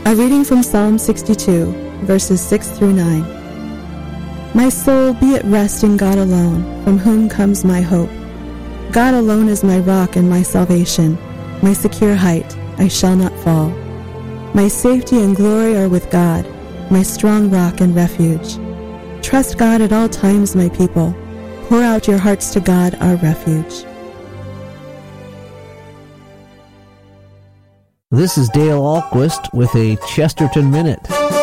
A reading from Psalm 62, verses 6 through 9. My soul, be at rest in God alone, from whom comes my hope. God alone is my rock and my salvation, my secure height, I shall not fall. My safety and glory are with God, my strong rock and refuge. Trust God at all times, my people. Pour out your hearts to God, our refuge. This is Dale Ahlquist with a Chesterton Minute.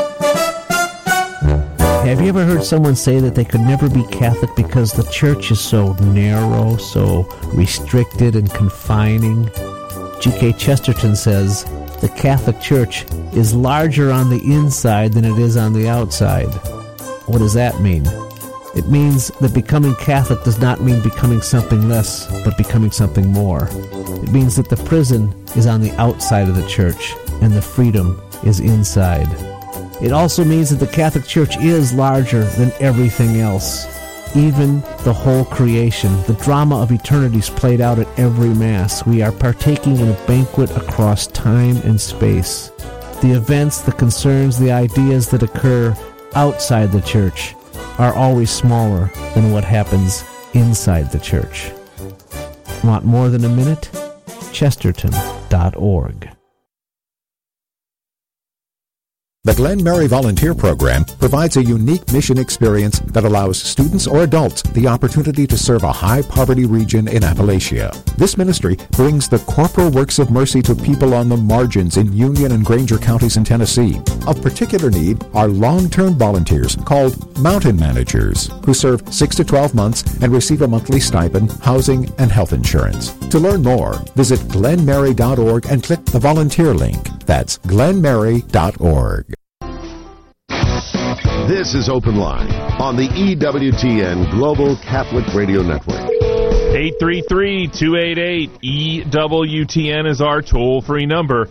Have you ever heard someone say that they could never be Catholic because the church is so narrow, so restricted and confining? G.K. Chesterton says, the Catholic Church is larger on the inside than it is on the outside. What does that mean? It means that becoming Catholic does not mean becoming something less, but becoming something more. It means that the prison is on the outside of the church, and the freedom is inside. It also means that the Catholic Church is larger than everything else. Even the whole creation, the drama of eternity is played out at every Mass. We are partaking in a banquet across time and space. The events, the concerns, the ideas that occur outside the church are always smaller than what happens inside the church. Want more than a minute? Chesterton.org. The Glen Mary Volunteer Program provides a unique mission experience that allows students or adults the opportunity to serve a high-poverty region in Appalachia. This ministry brings the corporal works of mercy to people on the margins in Union and Granger counties in Tennessee. Of particular need are long-term volunteers called mountain managers who serve 6 to 12 months and receive a monthly stipend, housing, and health insurance. To learn more, visit glenmary.org and click the volunteer link. That's glenmary.org. This is Open Line on the EWTN Global Catholic Radio Network. 833-288-EWTN is our toll-free number.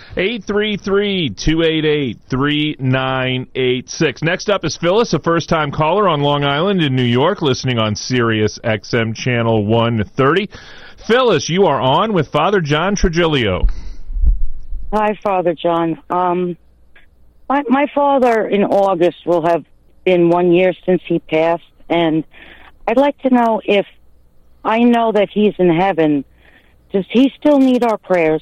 833-288-3986. Next up is Phyllis, a first-time caller on Long Island in New York, listening on Sirius XM Channel 130. Phyllis, you are on with Father John Trigilio. Hi, Father John. My father in August will have been 1 year since he passed, and I'd like to know if I know that he's in heaven, does he still need our prayers?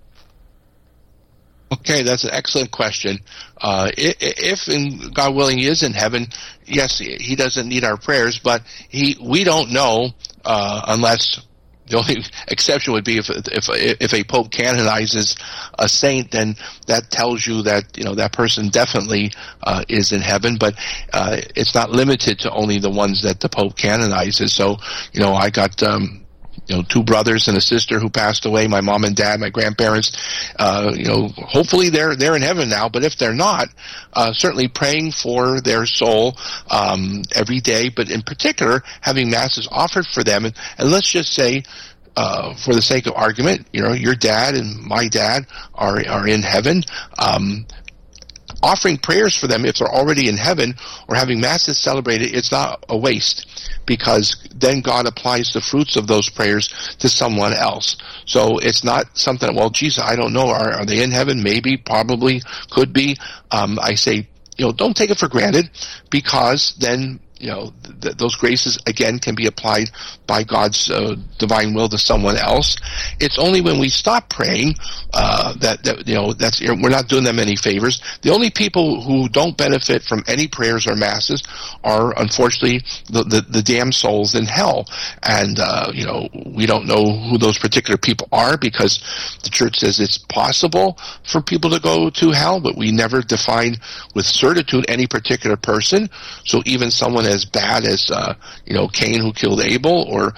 Okay, that's an excellent question. If, and God willing, he is in heaven, yes, he doesn't need our prayers, but we don't know unless... The only exception would be if a pope canonizes a saint, then that tells you that that person definitely is in heaven. But it's not limited to only the ones that the pope canonizes. So I got two brothers and a sister who passed away. My mom and dad, my grandparents. Hopefully they're in heaven now. But if they're not, certainly praying for their soul every day. But in particular, having masses offered for them. And let's just say, for the sake of argument, your dad and my dad are in heaven. Offering prayers for them if they're already in heaven or having masses celebrated, it's not a waste, because then God applies the fruits of those prayers to someone else. So it's not something, well, Jesus, I don't know, are they in heaven? Maybe, probably, could be. I say, don't take it for granted, because then those graces, again, can be applied by God's divine will to someone else. It's only when we stop praying that's we're not doing them any favors. The only people who don't benefit from any prayers or masses are, unfortunately, the damned souls in hell. And, we don't know who those particular people are, because the Church says it's possible for people to go to hell, but we never define with certitude any particular person. So even someone as bad as Cain, who killed Abel, or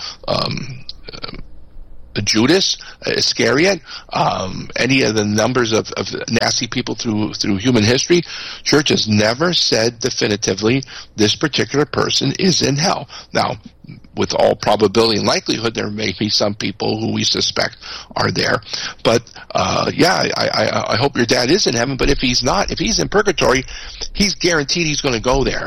Judas Iscariot, any of the numbers of nasty people through human history, Church has never said definitively this particular person is in hell. Now, with all probability and likelihood, there may be some people who we suspect are there. But I hope your dad is in heaven. But if he's not, if he's in purgatory, he's guaranteed he's going to go there.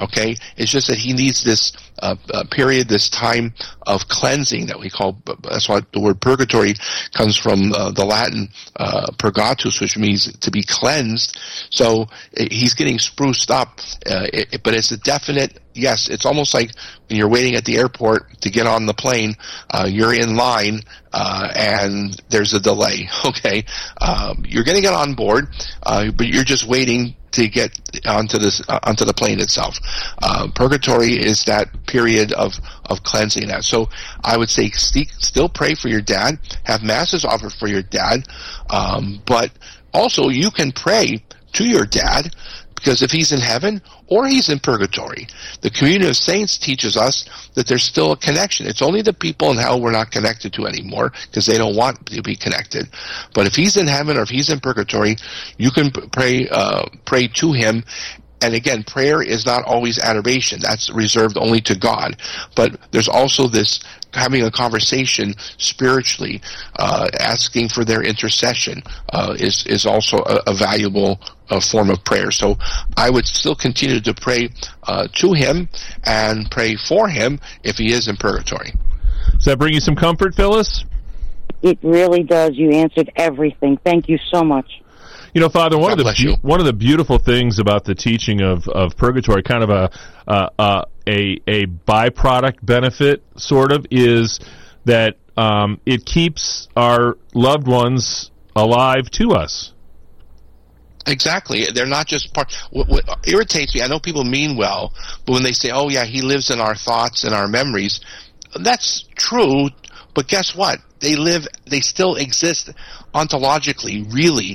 Okay, it's just that he needs this period, this time of cleansing that we call. That's why the word purgatory comes from the Latin purgatus, which means to be cleansed. So he's getting spruced up, but it's a definite. Yes, it's almost like when you're waiting at the airport to get on the plane. You're in line, and there's a delay. Okay, you're going to get on board, but you're just waiting to get onto the plane itself. Purgatory is that period of cleansing that. So I would say still pray for your dad, have masses offered for your dad, but also you can pray to your dad, because if he's in heaven or he's in purgatory, the communion of saints teaches us that there's still a connection. It's only the people in hell we're not connected to anymore because they don't want to be connected. But if he's in heaven or if he's in purgatory, you can pray to him. And again, prayer is not always adoration. That's reserved only to God. But there's also this having a conversation spiritually, asking for their intercession, is also a valuable form of prayer. So I would still continue to pray to him and pray for him if he is in purgatory. Does that bring you some comfort, Phyllis? It really does. You answered everything. Thank you so much. You know, Father, one of the beautiful things about the teaching of purgatory, kind of a byproduct benefit, sort of, is that it keeps our loved ones alive to us. Exactly. They're not just part. What irritates me, I know people mean well, but when they say, "Oh yeah, he lives in our thoughts and our memories," that's true. But guess what? They still exist ontologically, really.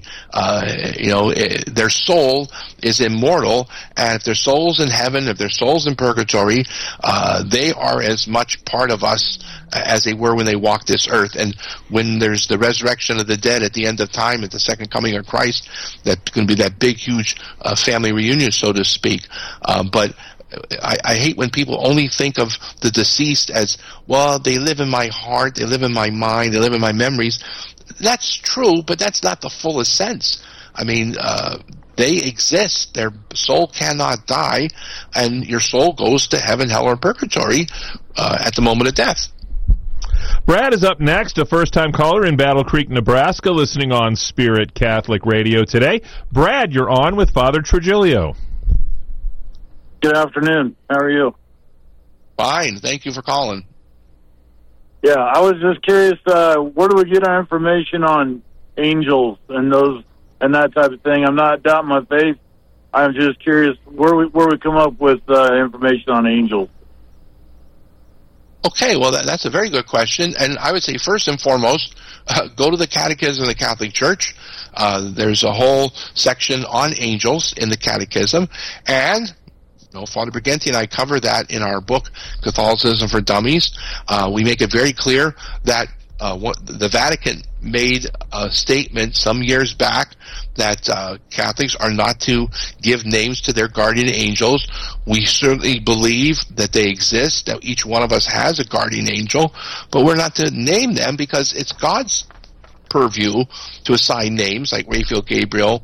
Their soul is immortal, and if their soul's in heaven, if their soul's in purgatory, they are as much part of us as they were when they walked this earth. And when there's the resurrection of the dead at the end of time, at the second coming of Christ, that's going to be that big, huge family reunion, so to speak. But I hate when people only think of the deceased as, well, they live in my heart, they live in my mind, they live in my memories. That's true, but that's not the fullest sense. I mean, they exist. Their soul cannot die, and your soul goes to heaven, hell, or purgatory at the moment of death. Brad is up next, a first-time caller in Battle Creek, Nebraska, listening on Spirit Catholic Radio today. Brad, you're on with Father Trigilio. Good afternoon. How are you? Fine. Thank you for calling. Yeah, I was just curious, where do we get our information on angels and that type of thing? I'm not doubting my faith. I'm just curious where we come up with information on angels. Okay, well, that's a very good question. And I would say first and foremost, go to the Catechism of the Catholic Church. There's a whole section on angels in the Catechism. And Father Briganti and I cover that in our book, Catholicism for Dummies. We make it very clear that the Vatican made a statement some years back that Catholics are not to give names to their guardian angels. We certainly believe that they exist, that each one of us has a guardian angel, but we're not to name them because it's God's purview to assign names like Raphael, Gabriel,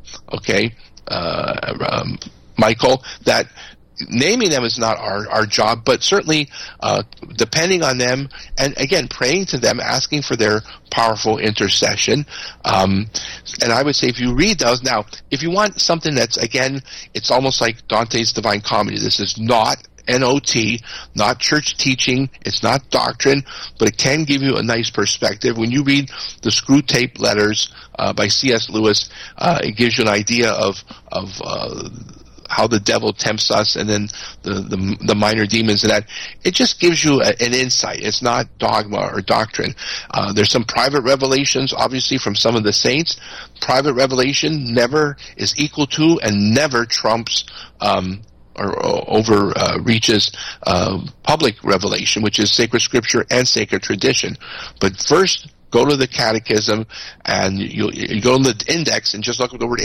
Michael, that naming them is not our job, but certainly depending on them, and again, praying to them, asking for their powerful intercession. And I would say if you read those, now, if you want something that's, again, it's almost like Dante's Divine Comedy. This is not NOT, not church teaching, it's not doctrine, but it can give you a nice perspective. When you read the Screw Tape Letters by C.S. Lewis, it gives you an idea of how the devil tempts us, and then the minor demons, and that it just gives you an insight. It's not dogma or doctrine. There's some private revelations, obviously, from some of the saints. Private revelation never is equal to and never trumps or overreaches public revelation, which is sacred scripture and sacred tradition. But first, go to the Catechism, and you go in the index and just look at the word